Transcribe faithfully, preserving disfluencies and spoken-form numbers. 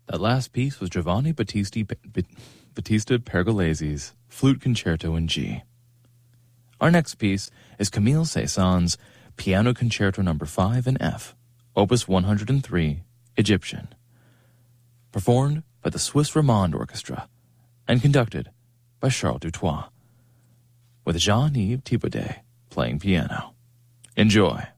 That last piece was Giovanni Battisti, Battista Pergolesi's Flute Concerto in G. Our next piece is Camille Saint-Saëns' Piano Concerto Number five in F, Opus one hundred three, Egyptian, performed by the Swiss Romande Orchestra and conducted by Charles Dutoit, with Jean-Yves Thibaudet playing piano. Enjoy.